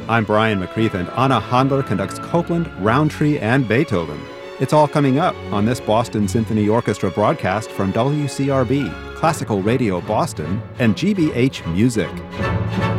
I'm Brian McCreath, and Anna Handler conducts Copland, Roundtree, and Beethoven. It's all coming up on this Boston Symphony Orchestra broadcast from WCRB, Classical Radio Boston, and GBH Music.